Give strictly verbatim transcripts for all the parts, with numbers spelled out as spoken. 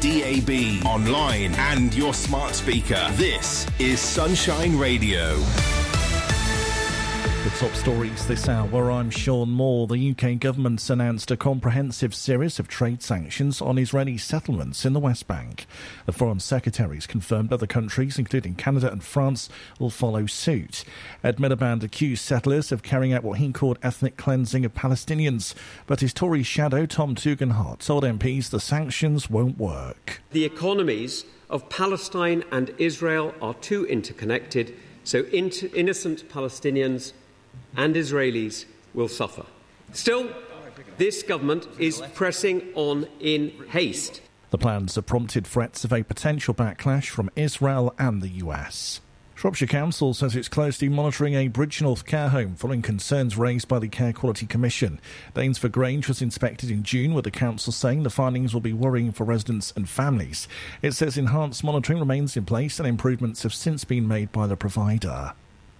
D A B, online and your smart speaker. This is Sunshine Radio. The top stories this hour, I'm Sean Moore. The U K government's announced a comprehensive series of trade sanctions on Israeli settlements in the West Bank. The Foreign Secretary's confirmed other countries, including Canada and France, will follow suit. Ed Miliband accused settlers of carrying out what he called ethnic cleansing of Palestinians. But his Tory shadow, Tom Tugendhat, told M Ps the sanctions won't work. The economies of Palestine and Israel are too interconnected, so inter- innocent Palestinians and Israelis will suffer. Still, this government is pressing on in haste. The plans have prompted threats of a potential backlash from Israel and the U S. Shropshire Council says it's closely monitoring a Bridgnorth care home following concerns raised by the Care Quality Commission. Danesford Grange was inspected in June, with the council saying the findings will be worrying for residents and families. It says enhanced monitoring remains in place and improvements have since been made by the provider.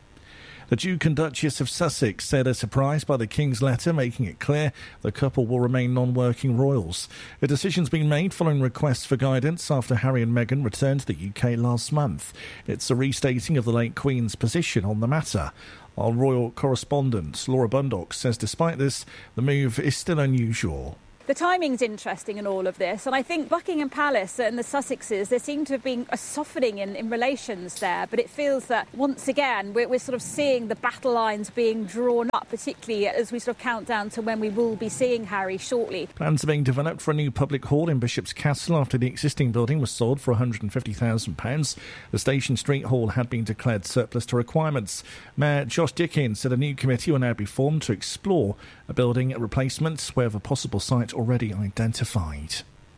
The Duke and Duchess of Sussex said they're surprised by the King's letter, making it clear the couple will remain non-working royals. The decision's been made following requests for guidance after Harry and Meghan returned to the U K last month. It's a restating of the late Queen's position on the matter. Our royal correspondent, Laura Bundock, says despite this, the move is still unusual. The timing's interesting in all of this, and I think Buckingham Palace and the Sussexes, there seem to have been a softening in, in relations there, but it feels that once again we're, we're sort of seeing the battle lines being drawn up, particularly as we sort of count down to when we will be seeing Harry shortly. Plans are being developed for a new public hall in Bishop's Castle after the existing building was sold for one hundred fifty thousand pounds. The Station Street Hall had been declared surplus to requirements. Mayor Josh Dickens said a new committee will now be formed to explore a building replacement where the possible site already identified.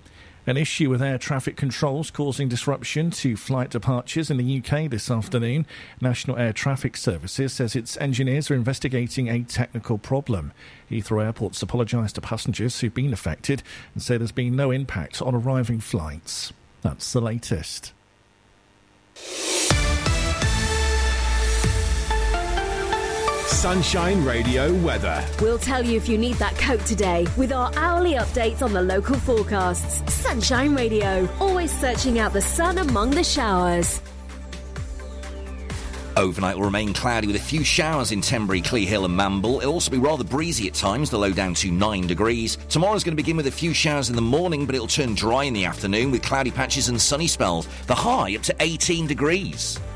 An issue with air traffic controls causing disruption to flight departures in the U K this afternoon. National Air Traffic Services says its engineers are investigating a technical problem. Heathrow Airport's apologised to passengers who've been affected and say there's been no impact on arriving flights. That's the latest. Sunshine Radio weather. We'll tell you if you need that coat today with our hourly updates on the local forecasts. Sunshine Radio, always searching out the sun among the showers. Overnight will remain cloudy with a few showers in Tenbury, Clee Hill and Mamble. It'll also be rather breezy at times, the low down to nine degrees. Tomorrow's going to begin with a few showers in the morning, but it'll turn dry in the afternoon with cloudy patches and sunny spells. The high up to eighteen degrees.